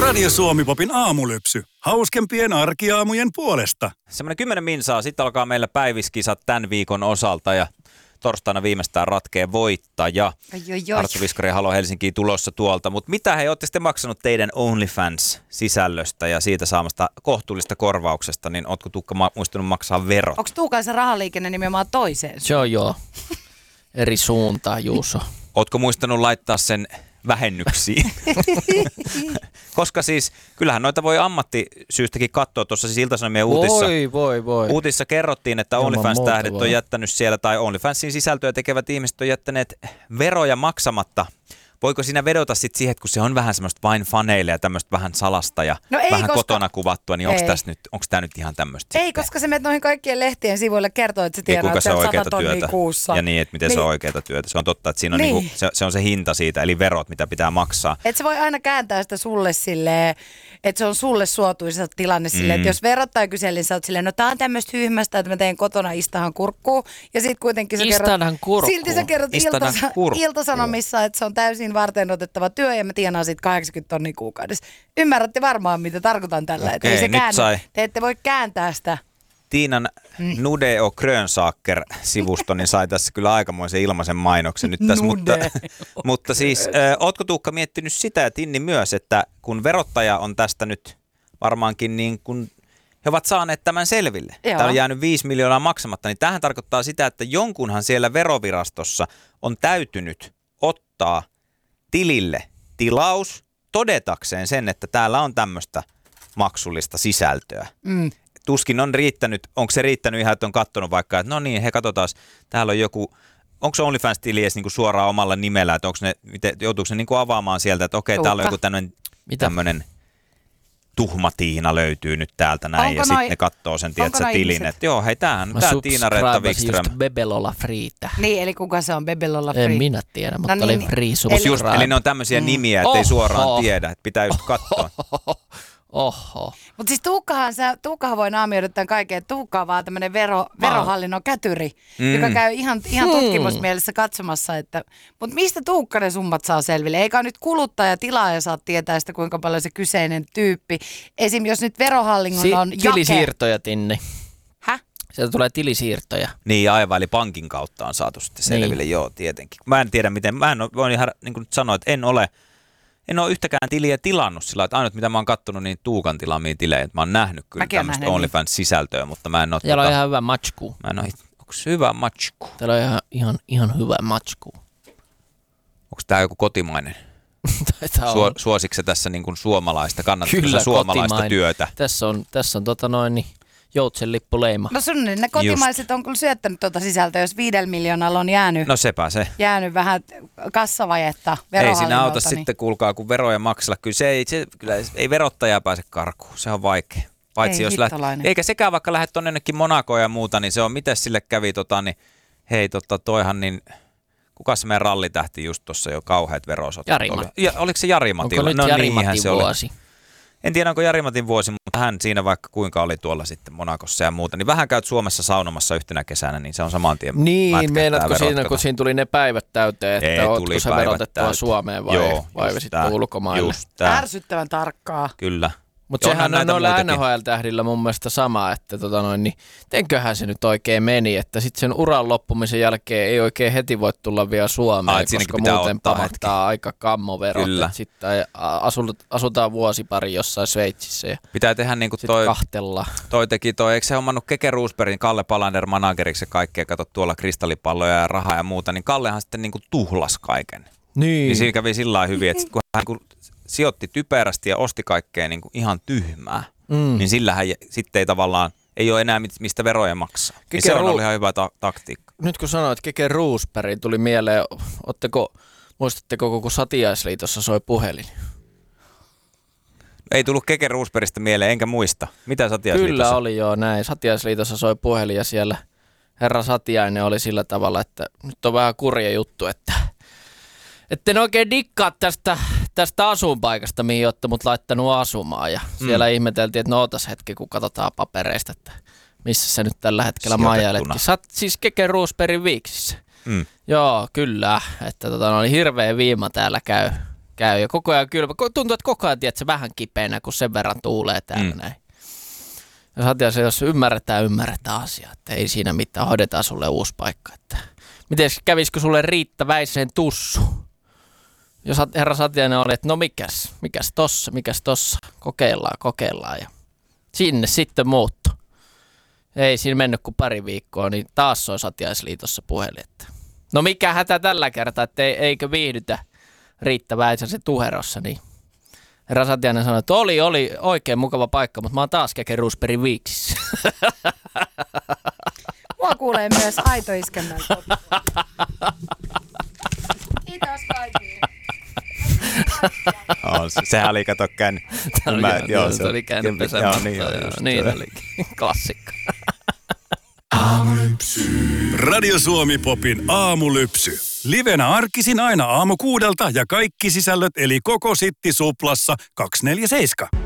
Radio Suomi-popin aamulypsy. Hauskempien arkiaamujen puolesta. Semmoinen 10 minsaa, sitten alkaa meillä päiviskisat tämän viikon osalta ja torstaina viimeistään ratkee voittaja. Arttu Viskari ja Halo Helsinkiin tulossa tuolta. Mutta mitä he olette sitten maksanut teidän OnlyFans-sisällöstä ja siitä saamasta kohtuullista korvauksesta, niin ootko Tuukka muistunut maksaa verot? Onko Tuukan se rahaliikenne nimenomaan toiseen? Se on joo. Eri suuntaan, Juuso. Ootko muistanut laittaa sen vähennyksiin? Koska siis, kyllähän noita voi ammattisyystäkin katsoa. Tuossa siis Ilta-Sanomien uutissa kerrottiin, että OnlyFans-tähdet on jättänyt siellä, tai OnlyFansin sisältöä tekevät ihmiset on jättäneet veroja maksamatta. Voiko siinä vedota sitten siihen, että kun se on vähän semmoista vain faneille ja tämmöistä vähän salasta ja vähän kotona kuvattua, niin onko tämä nyt ihan tämmöistä? Ei, koska se menet noihin kaikkien lehtien sivuille kertoo, että se tienaa 100 tonnia kuussa. Ja niin, että miten se on oikeata työtä. Se on totta, että siinä on niinku, se on se hinta siitä, eli verot, mitä pitää maksaa. Että se voi aina kääntää sitä sulle silleen, että se on sulle suotuisa tilanne silleen, että jos verottaja kyselee, niin sä oot silleen, no tää on tämmöistä tyhmästä, että mä teen kotona istahan kurkkuun. Ja sit kuitenkin sä kerrot Ilta-Sanomissa, että se on täysin varten otettava työ ja mä tienaan siitä 80 tonnia kuukaudessa. Ymmärrätte varmaan, mitä tarkoitan tällä. Okei, te ette voi kääntää sitä. Tiinan Nudeo Grönsaker-sivusto niin sai tässä kyllä aikamoisen ilmaisen mainoksen nyt tässä, mutta siis ootko Tuukka miettinyt sitä ja Tinni myös, että kun verottaja on tästä nyt varmaankin niin kun he ovat saaneet tämän selville. Tämä on jäänyt 5 miljoonaa maksamatta, niin tämähän tarkoittaa sitä, että jonkunhan siellä verovirastossa on täytynyt ottaa tilille tilaus todetakseen sen, että täällä on tämmöistä maksullista sisältöä. Tuskin on riittänyt, onko se riittänyt ihan, että on katsonut vaikka, että no niin, he katsotaan, täällä on joku, onko se OnlyFans-tili edes niinku suoraan omalla nimellä, että joutuuko ne niinku avaamaan sieltä, että okei, täällä on joku tämmöinen tuhma Tiina löytyy nyt täältä näin, ja sitten ne katsoo sen, tiedätkö, tilin, että joo, hei, tää Tiina Retta Wikström. Just Bebelolla Freetä. Niin, eli kuka se on Bebelolla Free? En minä tiedä, mutta oli Free subscribe. Eli ne on tämmöisiä nimiä, ettei suoraan tiedä, että pitää just katsoa. Oho. Mutta siis Tuukkahan voi naamioida tämän kaiken. Tuukka on vaan tämmöinen verohallinnon kätyri, joka käy ihan tutkimusmielessä katsomassa. Mutta mistä Tuukka ne summat saa selville? Eikä nyt kuluttaja tilaaja saa tietää sitä, kuinka paljon se kyseinen tyyppi. Esim. Jos nyt verohallinnon on tilisiirtoja, Tinni. Häh? Sieltä tulee tilisiirtoja. Niin aivan, eli pankin kautta on saatu sitten selville, joo tietenkin. Mä en tiedä miten, voin ihan niin kuin nyt sanoa, että en ole yhtäkään tiliä tilannut sillä, että ainut mitä mä oon kattonut niin Tuukan tilaamiin tilejä, että mä oon nähnyt kyllä tämmöistä OnlyFans-sisältöä, mutta mä en ole... Siellä on ihan hyvä matchku. Onko se hyvä matchku? Täällä on ihan hyvä matchku. Onko tää joku kotimainen? Suositko se tässä niin kuin suomalaista, kannatko kyllä, suomalaista kotimainen työtä? Tässä on joutsenlippuleima. No sun ne kotimaiset on kyllä syöttänyt tuota sisältöä, jos 5 miljoonalla on jäänyt. No sepä se. Jäänyt vähän kassavajetta verohallinnolta. Ei siinä auta niin. sitten, kuulkaa, kun veroja maksella. Kyllä ei verottaja pääse karkuun, se on vaikea. Paitsi jos eikä sekään vaikka lähdet tuonne jonnekin Monakoon ja muuta, niin se on, miten sille kävi, niin hei toihan niin... Kukas se meidän rallitähti just tuossa jo kauheat verosotat? Jari-Matti. Oliko se Jari-Matilla? Onko nyt Jari-Matin vuosi? En tiedä, onko Jari-Matin vuosi, mutta hän siinä vaikka kuinka oli tuolla sitten Monakossa ja muuta. Niin vähän käyt Suomessa saunomassa yhtenä kesänä, niin se on saman tien. Niin, meinatko siinä, kun siinä tuli ne päivät täyteen, että ootko sä verotettava Suomeen vai sitten ulkomaille? Ärsyttävän tarkkaa. Kyllä. Mutta sehän on noilla NHL-tähdillä mun mielestä sama, että tenköhän se nyt oikein meni, että sitten sen uran loppumisen jälkeen ei oikein heti voi tulla vielä Suomeen, koska muuten pamahtaa aika kammoverot. Sitten asutaan vuosi pari jossain Sveitsissä ja pitää tehdä niin kuin toi teki, eikö se hommannut Keke Roosbergin Kalle Palander manageriksi ja kaikkea, kato tuolla kristallipalloja ja rahaa ja muuta, niin Kallehan sitten niin kuin tuhlas kaiken. Niin siinä kävi sillä lailla hyvin, että kun hän sijoitti typerästi ja osti kaikkea niin kuin ihan tyhmää, niin sillähän sitten ei ole enää mistä veroja maksaa. Niin se on ollut ihan hyvä taktiikka. Nyt kun sanoit Keke Roosberg, tuli mieleen, muistatteko kun Satiaisliitossa soi puhelin? Ei tullut Keke Roosbergista mieleen, enkä muista. Mitä Satiaisliitossa? Kyllä oli joo näin. Satiaisliitossa soi puhelin ja siellä herra Satiainen oli sillä tavalla, että nyt on vähän kurja juttu, että en oikein dikkaa tästä asuinpaikasta, mihin olette mut laittanut asumaan. Ja siellä ihmeteltiin, että no otas hetki, kun katsotaan papereista, että missä se nyt tällä hetkellä majailetkin. Sä oot siis Keke Roosbergin Viiksissä. Joo, kyllä. Että hirveä viima täällä käy ja koko ajan kylmä. Tuntuu, että koko ajan, tiedät, vähän kipeänä, kun sen verran tuulee täällä näin. Ja Satja, se jos ymmärretään asiaa, että ei siinä mitään, hoidetaan sulle uusi paikka. Että miten kävisikö sulle Riitta Väiseen tussu? Jos herra Satiainen oli, että no mikäs tossa, kokeillaan ja sinne sitten muutto. Ei siinä mennyt kuin pari viikkoa, niin taas soi Satiaisliitossa puhelin, että no mikä hätä tällä kertaa, että eikö viihdytä Riitta Väisän Tuherossa, niin herra Satiainen sanoi, että oli oikein mukava paikka, mutta mä oon taas Keke Roosbergin Viiksissä. Mua kuulee myös Aito Iskemän. Kiitos kaikille. Sehän oli, kato, Se oli käynyt pesemään. Niin olikin. Klassikko. Aamulypsy. Radio Suomi Popin aamulypsy. Livenä arkisin aina 6:00 ja kaikki sisällöt eli koko Sitti Suplassa 247.